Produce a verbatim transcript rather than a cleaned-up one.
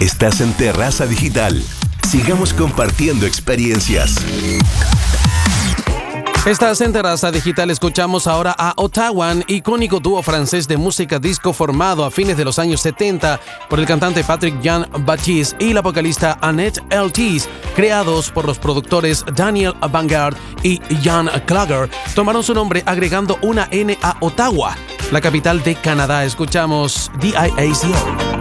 Estás en Terraza Digital. Sigamos compartiendo experiencias. Estás en Terraza Digital. Escuchamos ahora a Ottawa, icónico dúo francés de música disco formado a fines de los años setenta por el cantante Patrick Jean-Baptiste y la vocalista Annette Eltis, creados por los productores Daniel Vanguard y Jan Klager. Tomaron su nombre agregando una N a Ottawa, la capital de Canadá. Escuchamos D I A C O.